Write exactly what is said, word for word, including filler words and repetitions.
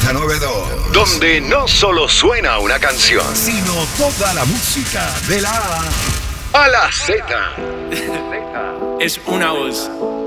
Z noventa y dos. Donde no solo suena una canción, sino toda la música de la A a la Z. Es una voz.